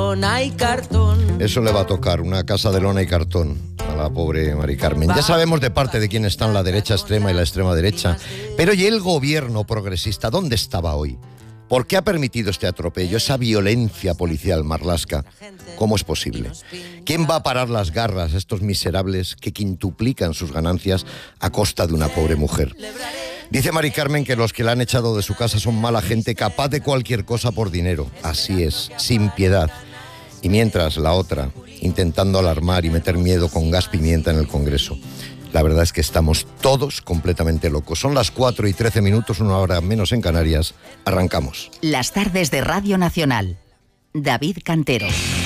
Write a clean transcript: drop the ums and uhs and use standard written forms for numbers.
lona y cartón. Eso le va a tocar, una casa de lona y cartón a la pobre Mari Carmen. Ya sabemos de parte de quién están la derecha extrema y la extrema derecha. Pero ¿y el gobierno progresista? ¿Dónde estaba hoy? ¿Por qué ha permitido este atropello, esa violencia policial, Marlaska? ¿Cómo es posible? ¿Quién va a parar las garras a estos miserables que quintuplican sus ganancias a costa de una pobre mujer? Dice Mari Carmen que los que la han echado de su casa son mala gente capaz de cualquier cosa por dinero. Así es, sin piedad. Y mientras la otra, intentando alarmar y meter miedo con gas pimienta en el Congreso. La verdad es que estamos todos completamente locos. Son las 4:13, 1 hora menos en Canarias. Arrancamos. Las tardes de Radio Nacional. David Cantero.